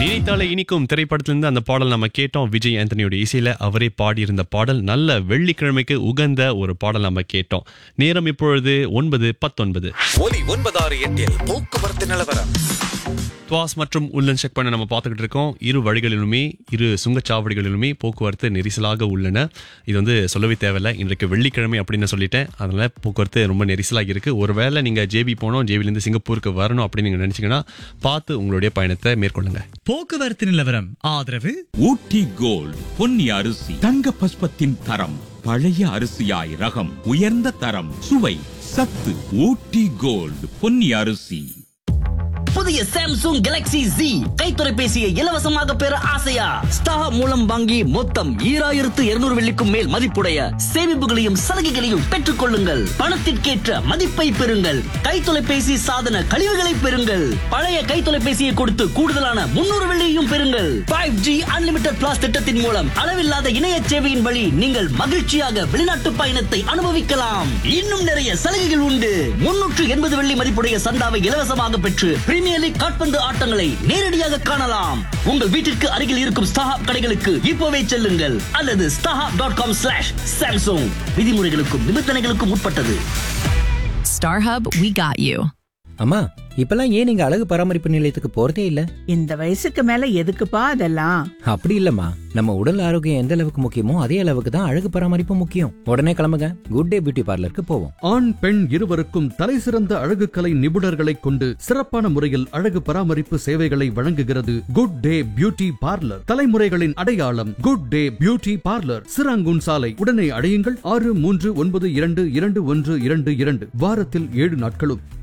நினைத்தாலே இனிக்கும் திரைப்படத்திலிருந்து அந்த பாடல் நம்ம கேட்டோம். விஜய் ஆண்டனியோட இசையில அவரே பாடியிருந்த பாடல். நல்ல வெள்ளிக்கிழமைக்கு உகந்த ஒரு பாடல் நம்ம கேட்டோம். நேரம் இப்பொழுது 9:19. ஒலி 968 போக்குவரத்து நிலவரம். துவாஸ் மற்றும் உள்ளன் செக் பண்ண நம்ம பார்த்துக்கிட்டு இருக்கோம். இரு வழிகளிலுமே, இரு சுங்கச்சாவடிகளிலுமே போக்குவரத்து நெரிசலாக உள்ளன. இது சொல்லவே தேவையில்லை. இன்றைக்கு வெள்ளிக்கிழமை அப்படின்னு சொல்லிட்டேன். அதனால போக்குவரத்து ரொம்ப நெரிசலாக இருக்கு. ஒருவேளை நீங்க ஜேபி போனோம், ஜேபிலிருந்து சிங்கப்பூருக்கு வரணும் அப்படின்னு நீங்க நினைச்சீங்கன்னா பார்த்து உங்களுடைய பயணத்தை மேற்கொள்ளுங்க. போக்குவரத்து நிலவரம் ஆதரவு ஊட்டி கோல்ட் பொன்னி அரிசி தங்க பஸ்பத்தின் தரம். பழைய அரிசியாய் ரகம் உயர்ந்த தரம் சுவை சத்து. ஊட்டி கோல்ட் பொன்னி அரிசி. புதிய சாம்சங் கேலக்ஸி Z கைத்தொலைபேசியை இலவசமாக பெற ஆசையா? ஸ்டார் மூலம் வாங்கி மொத்தம் 2200 வெள்ளிக்கும் மேல் மதிப்புடைய சேமிப்புகளையும் சலுகைகளையும் பெற்றுக் கொள்ளுங்கள். பணத்திற்கேற்ற மதிப்பை பெறுங்கள். கைத்தொலைபேசி சாதன கழிவுகளை பெறுங்கள். பழைய கைத்தொலைபேசியை கொடுத்து கூடுதலான 300 வெள்ளியையும் பெறுங்கள். 5G அன்லிமிட்டட் பிளாஸ் திட்டத்தின் மூலம் அளவில்லாத இணைய சேவையின் வழி நீங்கள் மகிழ்ச்சியாக வெளிநாட்டு பயணத்தை அனுபவிக்கலாம். இன்னும் நிறைய சலுகைகள் உண்டு. 380 வெள்ளி மதிப்புடைய சந்தாவை இலவசமாக பெற்று பிரீமியர் லீக் கால்பந்து ஆட்டங்களை நேரடியாக காணலாம். உங்கள் வீட்டிற்கு அருகில் இருக்கும் ஸ்டாஹாப் கடைகளுக்கு இப்போவே செல்லுங்கள் அல்லது starhub.com/samsung. விதிமுறைகளுக்கும் நிபந்தனைகளுக்கும் உட்பட்டது. StarHub, we got you. அம்மா, இப்பெல்லாம் ஏன் நீங்க அழகு பராமரிப்பு நிலையத்துக்கு போறதே இல்ல? இந்த வயசுக்கு மேல எதுக்குப்பா அதெல்லாம்? அப்படி இல்லம்மா, நம்ம உடல் ஆரோக்கியம் எந்த அளவுக்கு முக்கியமோ அதே அளவுக்கு தான் அழகு பராமரிப்பு முக்கியம். உடனே கிளம்புங்க, குட் டே பியூட்டி பார்லருக்கு போவோம். ஆண் பெண் இருவருக்கும் தலை சிறந்த அழகு கலை நிபுணர்களை கொண்டு சிறப்பான முறையில் அழகு பராமரிப்பு சேவைகளை வழங்குகிறது குட் டே பியூட்டி பார்லர். தலைமுறைகளின் அடையாளம் good day beauty parlour, Serangoon சாலை. உடனே அடையுங்கள் 63922122. வாரத்தில் 7 நாட்களும்.